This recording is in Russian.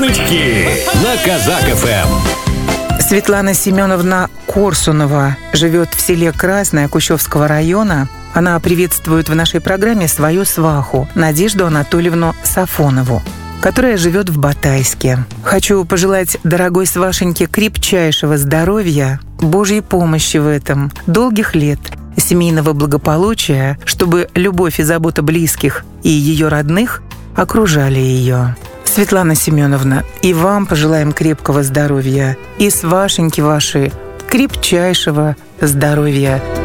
Нычки на Казак ФМ. Светлана Семеновна Корсунова живет в селе Красное Кущевского района. Она приветствует в нашей программе свою сваху Надежду Анатольевну Сафонову, которая живет в Батайске. Хочу пожелать дорогой свашеньке крепчайшего здоровья, Божьей помощи в этом, долгих лет, семейного благополучия, чтобы любовь и забота близких и ее родных окружали ее. Светлана Семеновна, и вам пожелаем крепкого здоровья, и свашеньки ваши крепчайшего здоровья.